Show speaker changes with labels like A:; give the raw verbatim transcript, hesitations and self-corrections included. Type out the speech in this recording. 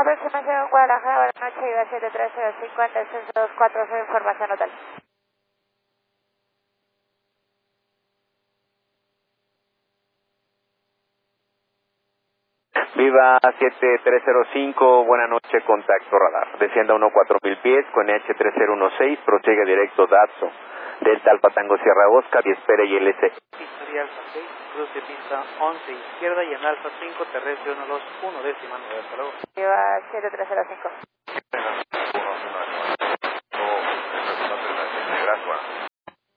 A: Aproximación Guadalajara, buenas noches, iba siete tres cero cinco, en descenso dos cuatro cero, información total.
B: Viva siete tres cero cinco, buena noche, contacto radar. Descienda uno cuatro mil pies con H tres cero uno seis, prosigue directo Datsun. Delta Alfa Tango Sierra Oscar y espere I L C.
C: Pista de Alfa seis, cruz de pista once izquierda y en Alfa cinco, terrestre uno dos uno, décima nueve, hasta luego.
A: Viva siete tres cero cinco.